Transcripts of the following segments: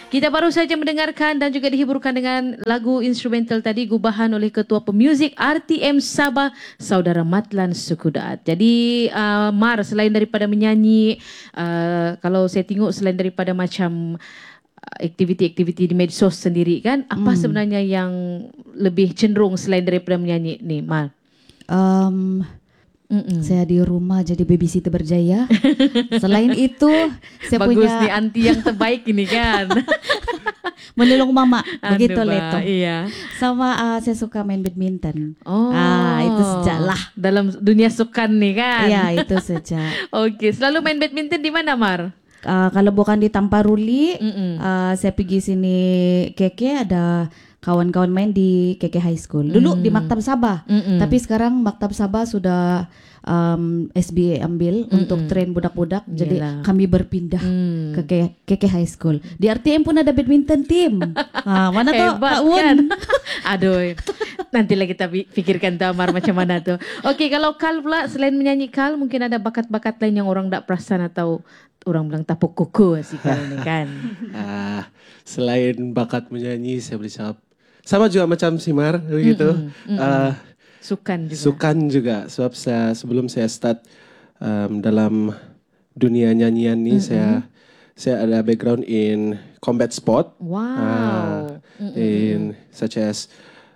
Kita baru saja mendengarkan dan juga dihiburkan dengan lagu instrumental tadi gubahan oleh Ketua Pemuzik RTM Sabah, Saudara Matlan Sukudat. Jadi Mar, selain daripada menyanyi, kalau saya tengok selain daripada macam aktiviti-aktiviti di medsos sendiri kan, apa sebenarnya yang lebih cenderung selain daripada menyanyi ni, Mar? Saya di rumah jadi babysitter berjaya. Selain itu, saya Bagus punya nih anti yang terbaik ini kan. menolong mama. Begitu Aduh, Leto. Iya. Sama saya suka main badminton. Oh, Itu sejak lah. dalam dunia sukan nih kan. Iya, itu sejak. Oke, selalu main badminton di mana, Mar? Kalau bukan di Tamparuli, saya pergi sini Keke, ada kawan-kawan main di Keke High School. Dulu di Maktab Sabah, tapi sekarang Maktab Sabah sudah SBA ambil untuk train budak-budak. Jadi kami berpindah ke Keke High School. Di RTM pun ada badminton team. Mana tuh Kak Wun? Kan? Aduh, nantilah kita pikirkan tuh Amar macam mana tuh. Oke, kalau Kal pula selain menyanyi Kal, mungkin ada bakat-bakat lain yang orang tak perasan atau orang bilang tapuk kuku sih Kal ini kan. Selain bakat menyanyi, saya boleh cakap sama juga macam Simar begitu. Sukan juga. Sukan juga. Sebab sebelum saya start dalam dunia nyanyian ni, saya ada background in combat sport. Wow. In such as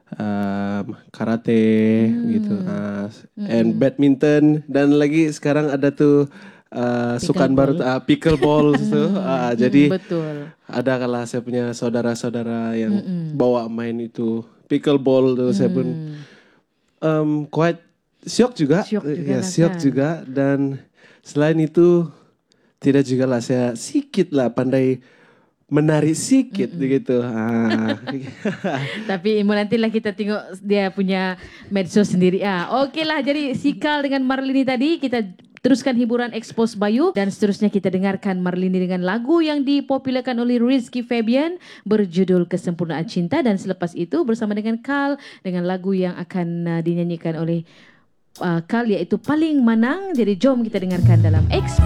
karate gitu, and badminton, dan lagi sekarang ada tuh sukan baru pickleball tu. Jadi betul. ada kalau saya punya saudara-saudara yang bawa main itu pickleball tu, saya pun quite syok juga. Syok juga. Dan selain itu tidak juga lah, saya sikit lah pandai menari sikit begitu. Tapi nantilah kita tengok dia punya medsos sendiri. Okey lah, jadi Sikal dengan Marlini tadi kita teruskan hiburan Expose Bayu dan seterusnya kita dengarkan Marlini dengan lagu yang dipopularkan oleh Rizky Febian berjudul Kesempurnaan Cinta, dan selepas itu bersama dengan Kal dengan lagu yang akan dinyanyikan oleh Kal iaitu Paling Manang. Jadi jom kita dengarkan dalam Expose